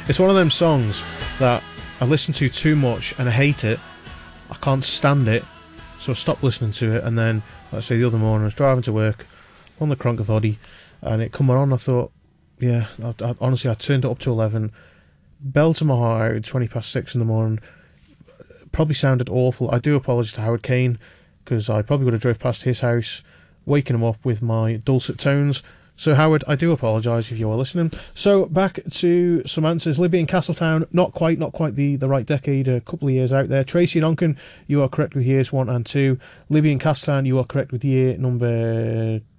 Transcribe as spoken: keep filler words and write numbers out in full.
It's one of them songs that I listen to too much and I hate it. I can't stand it, so I stopped listening to it. And then, let's say the other morning, I was driving to work on the Cronkovody, and it come on. I thought, yeah, I, I, honestly, I turned it up to eleven, belted my heart out at twenty past six in the morning. Probably sounded awful. I do apologise to Howard Kane, because I probably would have drove past his house, waking him up with my dulcet tones. So, Howard, I do apologise if you are listening. So, back to some answers. Libby in Castletown, not quite, not quite the, the right decade, a couple of years out there. Tracy and Onken, you are correct with years one and two. Libby in Castletown, you are correct with year number